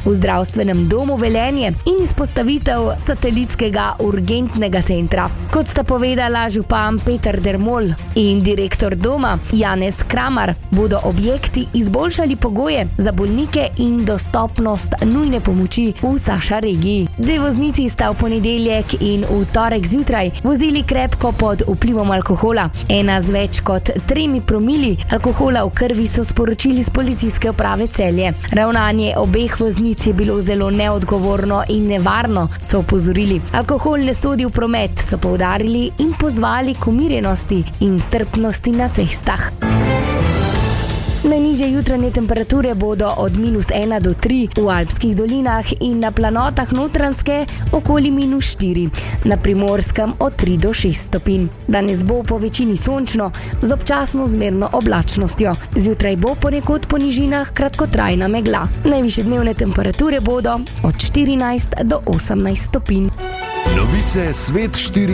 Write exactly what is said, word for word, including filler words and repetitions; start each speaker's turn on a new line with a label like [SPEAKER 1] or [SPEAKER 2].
[SPEAKER 1] v zdravstvenem domu Velenje in izpostavitev satelitskega urgentnega centra. Kot sta povedala župan Peter Dermol in direktor doma Janez Kramar, bodo objekti izboljšali pogoje za bolnike in dostopnost nujne pomoči v Saša regiji. Dve voznici sta v ponedeljek in v torek zjutraj vozili krepko pod vplivom alkohola. Ena z več kot tremi promili alkohola v krvi, so sporočili z policijske uprave Celje. Ravnanje obeh voznic je bilo zelo neodgovorno in nevarno, so opozorili. Alkohol ne sodi v promet, so poudarili in pozvali k umirjenosti in strpnosti na cestah. Najnižje jutranje temperature bodo od minus ena do tri v alpskih dolinah in na planotah Notranjske okoli minus štiri, na Primorskem od tri do šest stopinj. Danes bo po večini sončno z občasno zmerno oblačnostjo. Zjutraj bo ponekod po nižinah kratkotrajna megla. Najvišje dnevne temperature bodo od štirinajst do osemnajst stopinj.
[SPEAKER 2] Novice Svet štiri.